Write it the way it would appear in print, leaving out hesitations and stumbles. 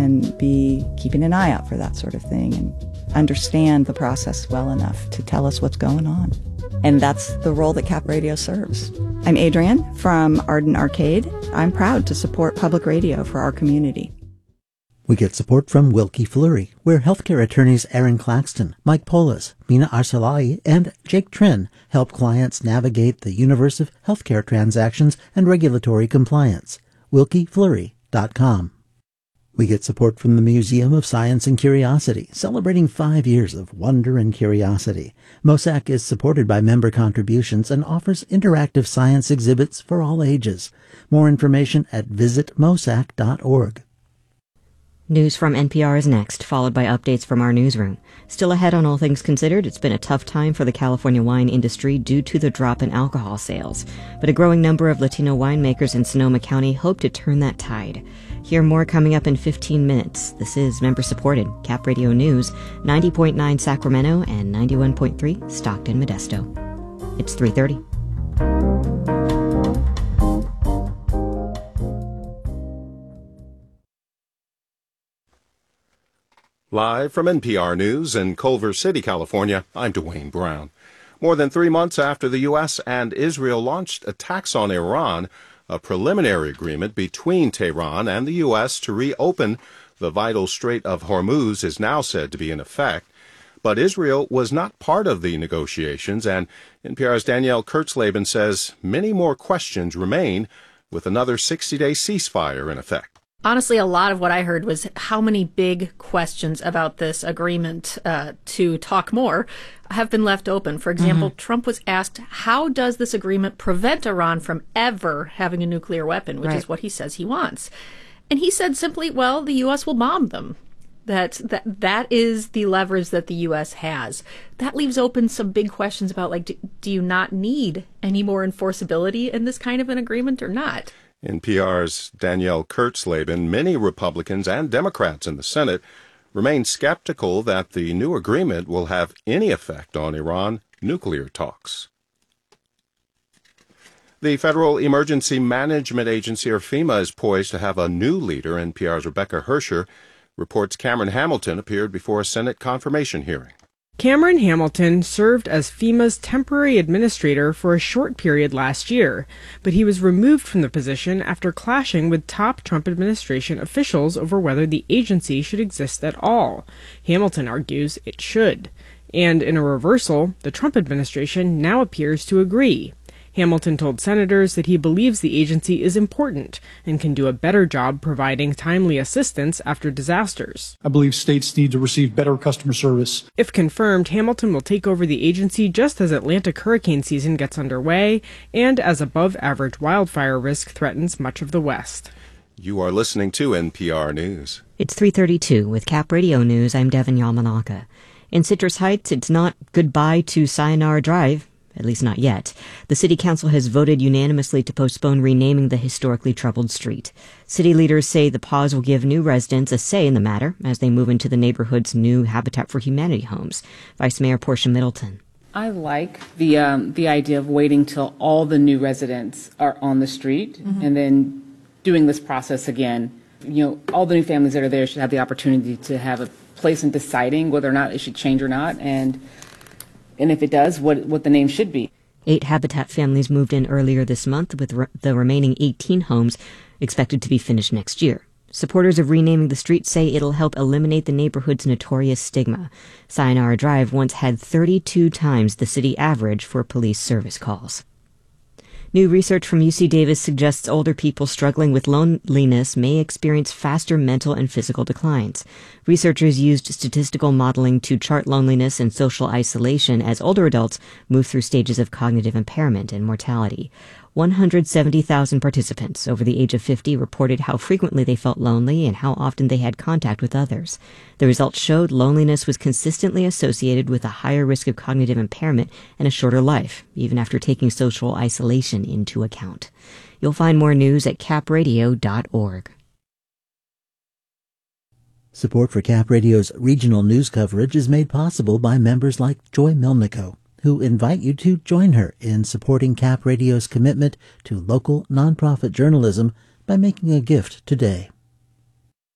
and be keeping an eye out for that sort of thing and understand the process well enough to tell us what's going on. And that's the role that Cap Radio serves. I'm Adrienne from Arden Arcade. I'm proud to support public radio for our community. We get support from Wilkie Fleury, where healthcare attorneys Aaron Claxton, Mike Polis, Mina Arsalai, and Jake Trin help clients navigate the universe of healthcare transactions and regulatory compliance. WilkieFleury.com. We get support from the Museum of Science and Curiosity, celebrating 5 years of wonder and curiosity. MOSAC is supported by member contributions and offers interactive science exhibits for all ages. More information at visitmosac.org. News from NPR is next, followed by updates from our newsroom. Still ahead on All Things Considered, it's been a tough time for the California wine industry due to the drop in alcohol sales. But a growing number of Latino winemakers in Sonoma County hope to turn that tide. Hear more coming up in 15 minutes. This is member-supported Cap Radio News, 90.9 Sacramento and 91.3 Stockton Modesto. It's 3:30. Live from NPR News in Culver City, California, I'm Dwayne Brown. More than 3 months after the U.S. and Israel launched attacks on Iran, a preliminary agreement between Tehran and the U.S. to reopen the vital Strait of Hormuz is now said to be in effect. But Israel was not part of the negotiations, and NPR's Danielle Kurtzleben says many more questions remain with another 60-day ceasefire in effect. Honestly, a lot of what I heard was how many big questions about this agreement to talk more have been left open. For example, Trump was asked, how does this agreement prevent Iran from ever having a nuclear weapon, which is what he says he wants. And he said simply, well, the U.S. will bomb them. That is the leverage that the U.S. has. That leaves open some big questions about, like, do you not need any more enforceability in this kind of an agreement or not? NPR's Danielle Kurtzleben, many Republicans and Democrats in the Senate remain skeptical that the new agreement will have any effect on Iran nuclear talks. The Federal Emergency Management Agency, or FEMA, is poised to have a new leader. NPR's Rebecca Hersher reports Cameron Hamilton appeared before a Senate confirmation hearing. Cameron Hamilton served as FEMA's temporary administrator for a short period last year, but he was removed from the position after clashing with top Trump administration officials over whether the agency should exist at all. Hamilton argues it should. And in a reversal, the Trump administration now appears to agree. Hamilton told senators that he believes the agency is important and can do a better job providing timely assistance after disasters. I believe states need to receive better customer service. If confirmed, Hamilton will take over the agency just as Atlantic hurricane season gets underway and as above-average wildfire risk threatens much of the West. You are listening to NPR News. It's 3:32 with Cap Radio News. I'm Devin Yamanaka. In Citrus Heights, it's not goodbye to Sayonara Drive. At least not yet. The city council has voted unanimously to postpone renaming the historically troubled street. City leaders say the pause will give new residents a say in the matter as they move into the neighborhood's new Habitat for Humanity homes. Vice Mayor Portia Middleton. I like the idea of waiting till all the new residents are on the street and then doing this process again. You know, all the new families that are there should have the opportunity to have a place in deciding whether or not it should change or not, and if it does, what the name should be. 8 Habitat families moved in earlier this month, with the remaining 18 homes expected to be finished next year. Supporters of renaming the street say it'll help eliminate the neighborhood's notorious stigma. Sayonara Drive once had 32 times the city average for police service calls. New research from UC Davis suggests older people struggling with loneliness may experience faster mental and physical declines. Researchers used statistical modeling to chart loneliness and social isolation as older adults move through stages of cognitive impairment and mortality. 170,000 participants over the age of 50 reported how frequently they felt lonely and how often they had contact with others. The results showed loneliness was consistently associated with a higher risk of cognitive impairment and a shorter life, even after taking social isolation into account. You'll find more news at capradio.org. Support for Cap Radio's regional news coverage is made possible by members like Joy Melnico, who invite you to join her in supporting Cap Radio's commitment to local nonprofit journalism by making a gift today.